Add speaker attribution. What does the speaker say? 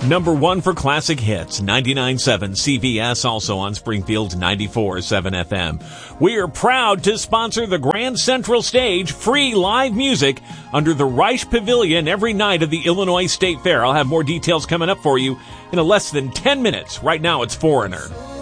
Speaker 1: Number one for classic hits, 99.7 CVS, also on Springfield's 94.7 FM. We are proud to sponsor the Grand Central Stage, free live music under the Reich Pavilion every night of the Illinois State Fair. I'll have more details coming up for you in a less than 10 minutes. Right now, it's Foreigner.